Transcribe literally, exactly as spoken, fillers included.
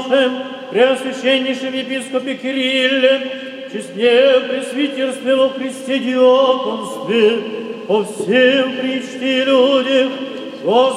нашем преосвященнейшем епископе Кирилле, честне пресвитерстве во Христе диаконстве, по всем причти людях,